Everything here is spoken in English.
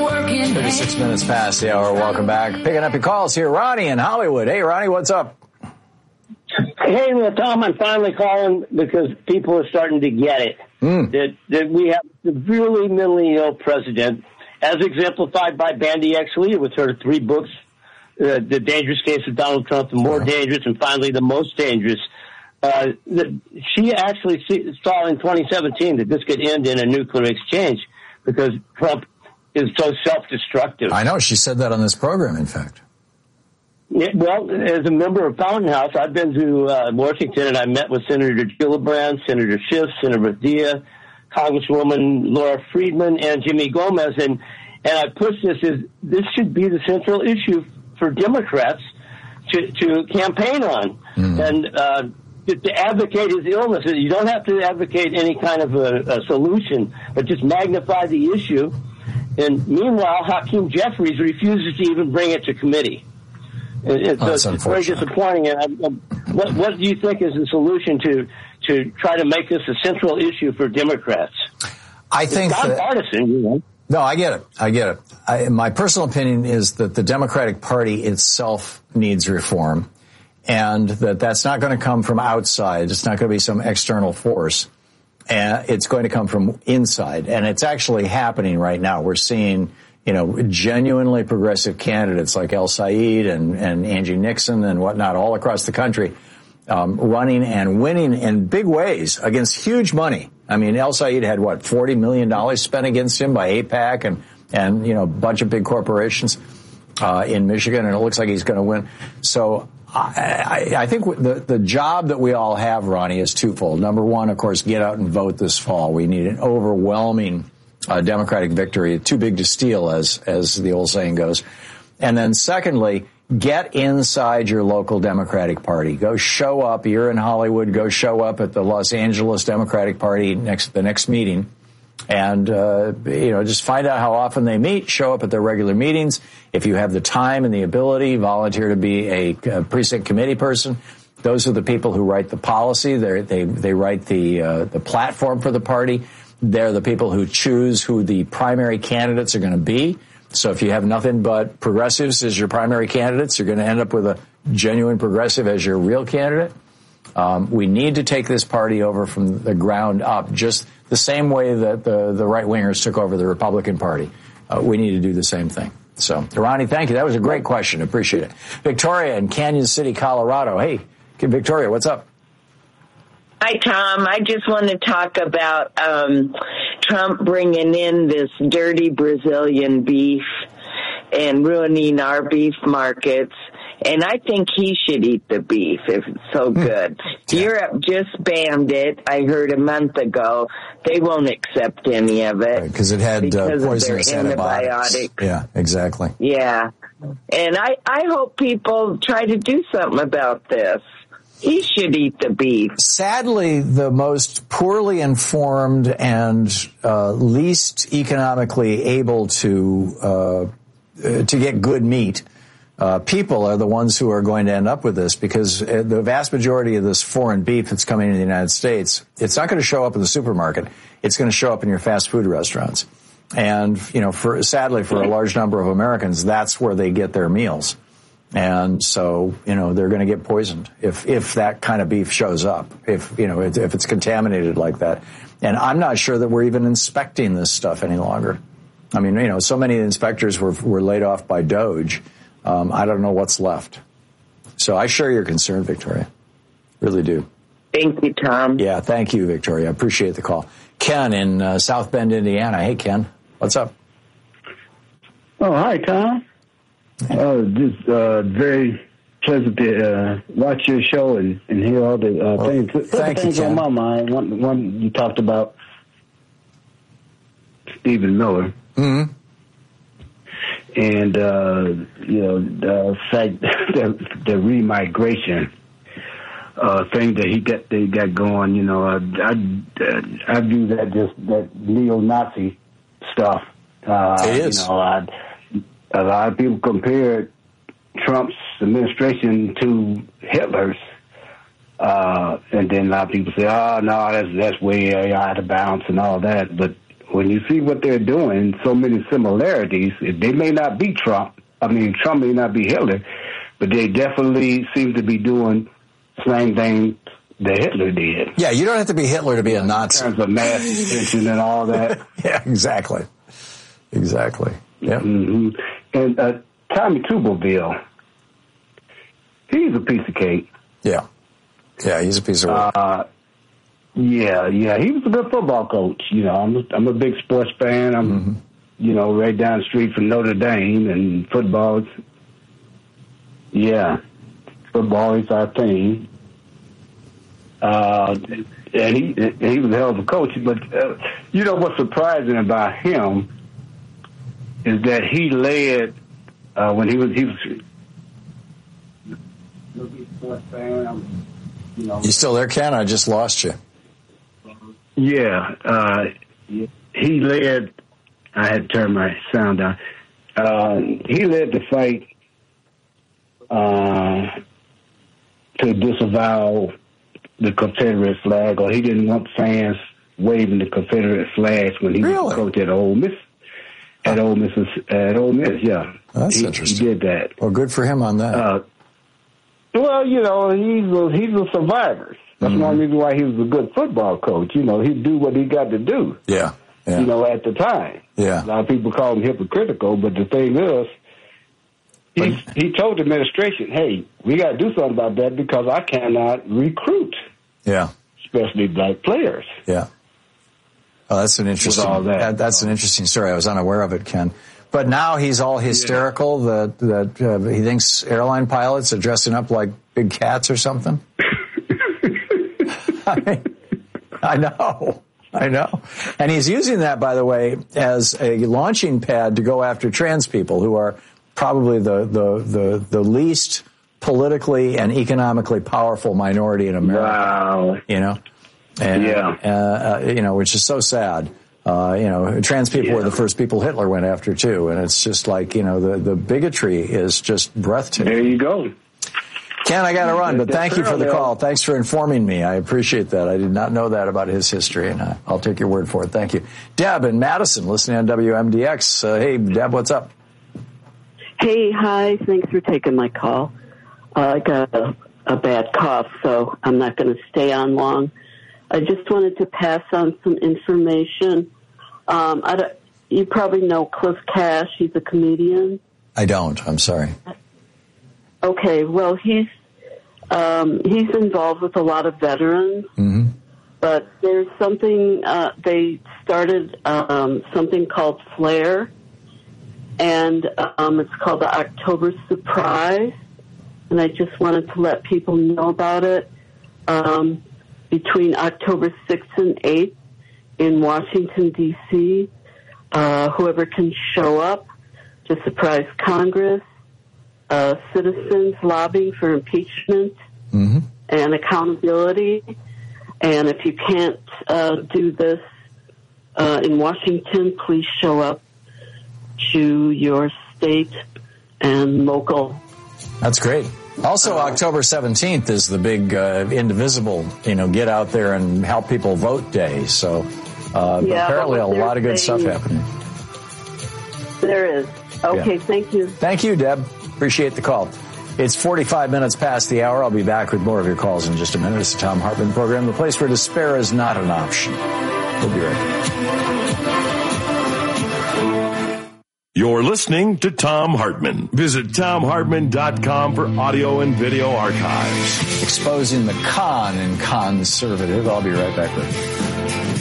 working. 36 minutes past the hour. Welcome back. Picking up your calls here. Ronnie in Hollywood. Hey, Ronnie, what's up? Hey, well, Tom, I'm finally calling because people are starting to get it. That we have a severely mentally ill president, as exemplified by Bandy X. Lee with her 3 books, The Dangerous Case of Donald Trump, The More Dangerous, and finally The Most Dangerous. She actually saw in 2017 that this could end in a nuclear exchange because Trump is so self-destructive. I know. She said that on this program, in fact. Yeah, well, as a member of Fountain House, I've been to Washington, and I met with Senator Gillibrand, Senator Schiff, Senator Dia, Congresswoman Laura Friedman, and Jimmy Gomez. And I pushed this should be the central issue for Democrats to campaign on. And to advocate his illness. You don't have to advocate any kind of a solution, but just magnify the issue. And meanwhile, Hakeem Jeffries refuses to even bring it to committee. It's very disappointing. And what do you think is the solution to try to make this a central issue for Democrats? I think it's nonpartisan, you know. No, I get it. My personal opinion is that the Democratic Party itself needs reform, and that's not going to come from outside. It's not going to be some external force. It's going to come from inside, and it's actually happening right now. We're seeing, genuinely progressive candidates like El Said and Angie Nixon and whatnot all across the country, running and winning in big ways against huge money. I mean, El Said had $40 million spent against him by AIPAC and a bunch of big corporations in Michigan, and it looks like he's going to win. So I think the job that we all have, Ronnie, is twofold. Number one, of course, get out and vote this fall. We need an overwhelming Democratic victory, too big to steal, as the old saying goes. And then secondly, get inside your local Democratic Party. Go show up. You're in Hollywood. Go show up at the Los Angeles Democratic Party the next meeting. And, just find out how often they meet, show up at their regular meetings. If you have the time and the ability, volunteer to be a precinct committee person. Those are the people who write the policy. They write the platform for the party. They're the people who choose who the primary candidates are going to be. So if you have nothing but progressives as your primary candidates, you're going to end up with a genuine progressive as your real candidate. We need to take this party over from the ground up, just the same way that the right-wingers took over the Republican Party. We need to do the same thing. So, Ronnie, thank you. That was a great question. Appreciate it. Victoria in Canyon City, Colorado. Hey, Victoria, what's up? Hi, Tom. I just want to talk about Trump bringing in this dirty Brazilian beef and ruining our beef markets. And I think he should eat the beef if it's so good. Yeah. Europe just banned it, I heard a month ago. They won't accept any of it. Because it had poisonous antibiotics. Yeah, exactly. Yeah. And I hope people try to do something about this. He should eat the beef. Sadly, the most poorly informed and least economically able to get good meat people are the ones who are going to end up with this, because the vast majority of this foreign beef that's coming into the United States, it's not going to show up in the supermarket. It's going to show up in your fast food restaurants. And, sadly for a large number of Americans, that's where they get their meals. And so, they're going to get poisoned if that kind of beef shows up, if it's contaminated like that. And I'm not sure that we're even inspecting this stuff any longer. I mean, so many inspectors were laid off by DOJ. I don't know what's left. So I share your concern, Victoria. Really do. Thank you, Tom. Yeah, thank you, Victoria. I appreciate the call. Ken in South Bend, Indiana. Hey, Ken. What's up? Oh, hi, Tom. Just very pleasant to watch your show and hear all the things. Things on my mind. One you talked about Stephen Miller. Mm-hmm. And, the fact that the remigration thing that they got going, I view that just that neo-Nazi stuff. It is. A lot of people compare Trump's administration to Hitler's. And then a lot of people say, oh, no, that's way out of bounds and all that. But when you see what they're doing, so many similarities, they may not be Trump. I mean, Trump may not be Hitler, but they definitely seem to be doing the same thing that Hitler did. Yeah, you don't have to be Hitler to be a Nazi. In terms of mass detention and all that. Yeah, exactly. Exactly. Yeah. Mm-hmm. And Tommy Tuberville, he's a piece of cake. Yeah. Yeah, he's a piece of work. Yeah, he was a good football coach. You know, I'm a big sports fan. I'm, you know, right down the street from Notre Dame, and football. Yeah, football is our thing. And he was a hell of a coach. But you know what's surprising about him is that he led when he was a big sports fan. You know, you still there, Ken? I just lost you. Yeah, he led. I had to turn my sound down. He led the fight to disavow the Confederate flag, or he didn't want fans waving the Confederate flags when he was coach at Ole Miss. At Ole Miss, yeah. That's interesting. He did that. Well, good for him on that. Well, you know, he's a survivor. That's one reason why he was a good football coach. You know, he'd do what he got to do. Yeah. You know, at the time. Yeah. A lot of people call him hypocritical, but the thing is, he told the administration, hey, we got to do something about that because I cannot recruit. Yeah. Especially black players. Yeah. Oh, that's an interesting. That's an interesting story. I was unaware of it, Ken. But now he's all hysterical that he thinks airline pilots are dressing up like big cats or something. I know. And he's using that, by the way, as a launching pad to go after trans people, who are probably the least politically and economically powerful minority in America. Wow. You know? And, you know, which is so sad. You know, trans people were the first people Hitler went after, too. And it's just like, you know, the bigotry is just breathtaking. There you go. Ken, I got to run, but thank you for the call. Thanks for informing me. I appreciate that. I did not know that about his history, and I'll take your word for it. Thank you. Deb in Madison, listening on WMDX. Hey, Deb, what's up? Hey, hi. Thanks for taking my call. I got a bad cough, so I'm not going to stay on long. I just wanted to pass on some information. You probably know Cliff Cash. He's a comedian. I don't. I'm sorry. Okay, well, he's involved with a lot of veterans, but there's something, they started something called Flare, and it's called the October Surprise, and I just wanted to let people know about it. Between October 6th and 8th in Washington, D.C., whoever can show up to surprise Congress, citizens lobbying for impeachment and accountability. And if you can't do this in Washington, please show up to your state and local. That's great. Also, October 17th is the big indivisible, you know, get out there and help people vote day. So apparently a lot of good stuff happening. There is. Okay, thank you. Thank you, Deb. Appreciate the call. It's 45 minutes past the hour. I'll be back with more of your calls in just a minute. It's the Thom Hartmann program, the place where despair is not an option. We'll be right back. You're listening to Thom Hartmann. Visit ThomHartmann.com for audio and video archives. Exposing the con in conservative. I'll be right back with you.